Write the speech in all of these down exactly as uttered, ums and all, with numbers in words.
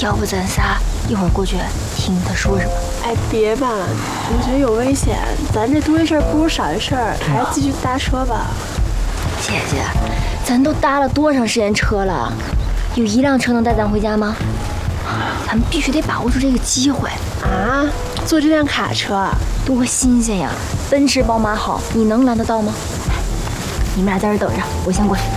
要不咱仨一会儿过去听他说什么？ 哎，别吧，我觉得有危险。咱这多一事不如少一事，还是继续搭车吧。 姐姐，咱都搭了多长时间车了？有一辆车能带咱回家吗？咱们必须得把握住这个机会啊！坐这辆卡车， 多新鲜呀！奔驰、宝马好，你能拦得到吗？你们俩在这等着，我先过去。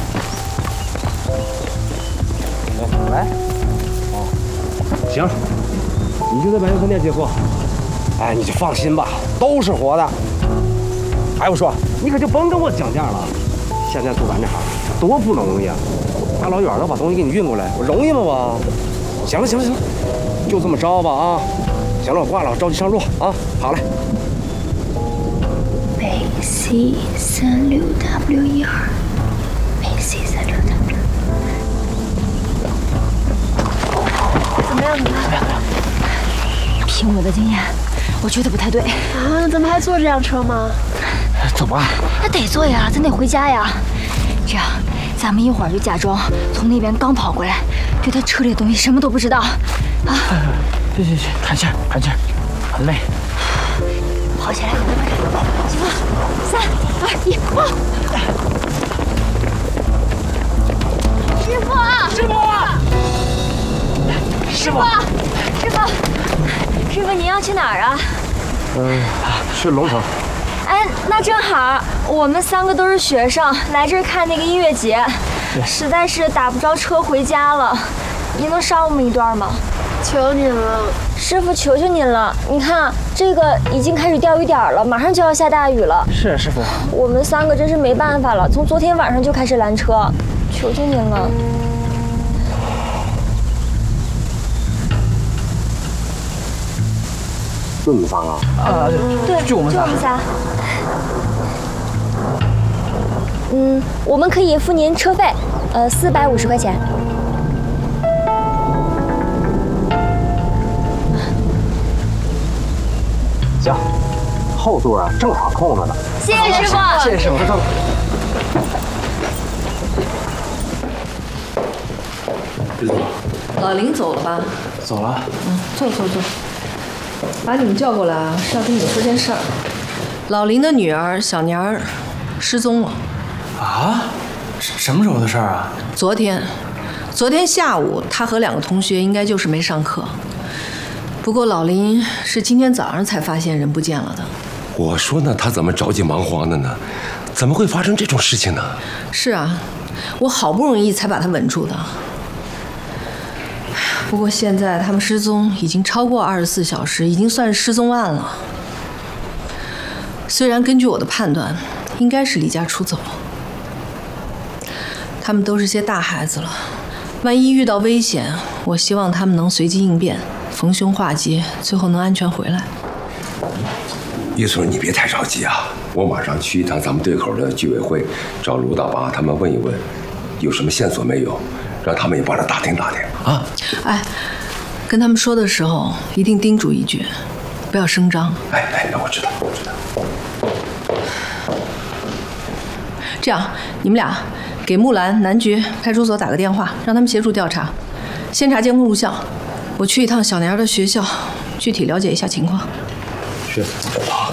来，哦，行，你就在百元饭店接货。哎，你就放心吧，都是活的。哎，我说，你可就甭跟我讲价了。现在做咱这行多不容易啊！大老远的把东西给你运过来，我容易吗我？行了行了行了，就这么着吧啊！行了，我挂了，我着急上路啊！好嘞。 北 C 三六 W 一二，北 C 三六 W。怎么样？怎么样？凭我的经验，我觉得不太对啊！咱们还坐这辆车吗？ 走吧。 那得坐呀，咱得回家呀。这样，咱们一会儿就假装从那边刚跑过来，对他车里的东西什么都不知道。啊！ 行行行，喘气儿，喘气儿，很累。 跑起来，快快快！起步，三二一，跑！师傅啊！ 师傅啊！ 师傅！师傅！师傅，您要去哪儿啊？ 嗯，去龙城。 哎，那正好，我们三个都是学生，来这儿看那个音乐节，实在是打不着车回家了。您能捎我们一段吗？ 求您了， 师傅，求求您了！你看，这个已经开始钓鱼点了，马上就要下大雨了。 是师傅， 我们三个真是没办法了，从昨天晚上就开始拦车，求求您了。 就你仨啊？ 啊， 对， 就我们仨。 就我们仨。嗯，我们可以付您车费，呃，四百五十块钱。 行，后座啊正好空着呢。 谢谢师傅， 谢谢师傅。 别走了。 老林走了吧？ 走了。 嗯，坐坐坐。把你们叫过来啊，是要跟你们说件事儿。老林的女儿小年儿失踪了。 啊？什么时候的事儿啊？ 昨天，昨天下午，她和两个同学应该就是没上课。不过老林是今天早上才发现人不见了的。 我说呢，他怎么着急忙慌的呢？怎么会发生这种事情呢？ 是啊，我好不容易才把他稳住的。不过现在他们失踪已经超过二十四小时，已经算是失踪案了。虽然根据我的判断，应该是离家出走。他们都是些大孩子了，万一遇到危险，我希望他们能随机应变，逢凶化吉，最后能安全回来。 玉村，你别太着急啊，我马上去一趟咱们对口的居委会，找卢大爸他们问一问，有什么线索没有，让他们也帮着打听打听啊。 哎，跟他们说的时候一定叮嘱一句，不要声张。 哎哎，我知道，我知道。 这样，你们俩给木兰南局派出所打个电话，让他们协助调查，先查监控录像。我去一趟小年儿的学校，具体了解一下情况。 是。